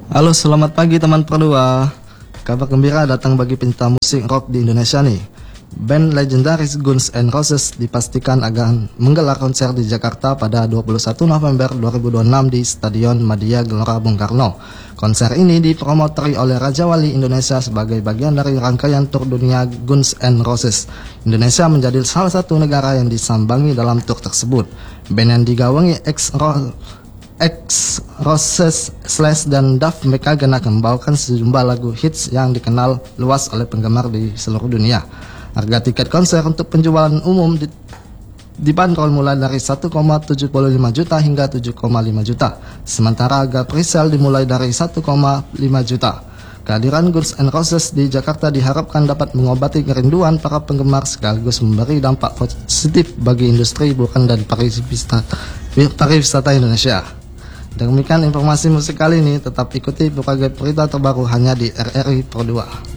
Halo, selamat pagi teman Perdua. Kabar gembira datang bagi pencinta musik rock di Indonesia nih. Band legendaris Guns N' Roses dipastikan akan menggelar konser di Jakarta pada 21 November 2026 di Stadion Madia Gelora Bung Karno. Konser ini dipromotori oleh Raja Wali Indonesia sebagai bagian dari rangkaian tur dunia Guns N' Roses. Indonesia menjadi salah satu negara yang disambangi dalam tur tersebut. Band yang digawangi Roses, Slash, dan Duff McKagan akan membawakan sejumlah lagu hits yang dikenal luas oleh penggemar di seluruh dunia. Harga tiket konser untuk penjualan umum dibanderol mulai dari 1,75 juta hingga 7,5 juta. Sementara harga presale dimulai dari 1,5 juta. Kehadiran Guns N' Roses di Jakarta diharapkan dapat mengobati kerinduan para penggemar sekaligus memberi dampak positif bagi industri hiburan dan pariwisata Indonesia. Demikian informasi musik kali ini, tetap ikuti berbagai berita terbaru hanya di RRI Pro 2.